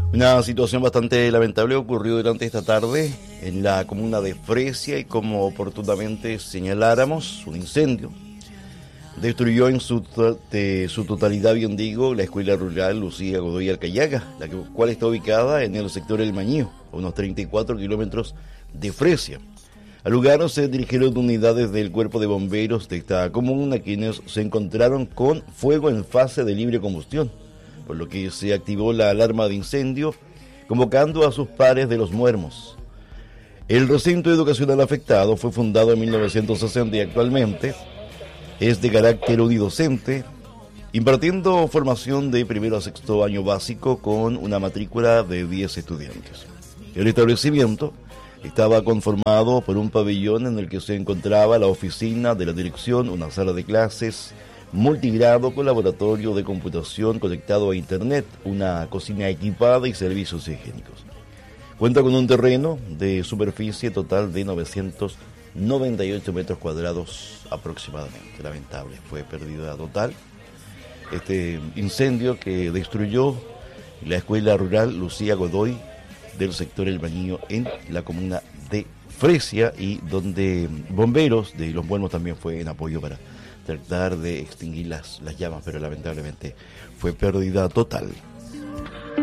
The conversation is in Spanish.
Una situación bastante lamentable ocurrió durante esta tarde en la comuna de Fresia y, como oportunamente señaláramos, un incendio destruyó en su totalidad, bien digo, la escuela rural Lucía Godoy Alcayaga, la cual está ubicada en el sector El Mañío, a unos 34 kilómetros de Fresia. Al lugar se dirigieron unidades del cuerpo de bomberos de esta comuna, quienes se encontraron con fuego en fase de libre combustión, por lo que se activó la alarma de incendio, convocando a sus pares de Los Muermos. El recinto educacional afectado fue fundado en 1960 y actualmente es de carácter unidocente, impartiendo formación de primero a sexto año básico con una matrícula de 10 estudiantes. El establecimiento estaba conformado por un pabellón en el que se encontraba la oficina de la dirección, una sala de clases, multigrado con laboratorio de computación conectado a internet, una cocina equipada y servicios higiénicos. Cuenta con un terreno de superficie total de 998 metros cuadrados aproximadamente. Lamentable, fue pérdida total este incendio que destruyó la escuela rural Lucía Godoy del sector El Bañillo en la comuna de Fresia, y donde bomberos de Los Muermos también fue en apoyo para tratar de extinguir las llamas, pero lamentablemente fue pérdida total.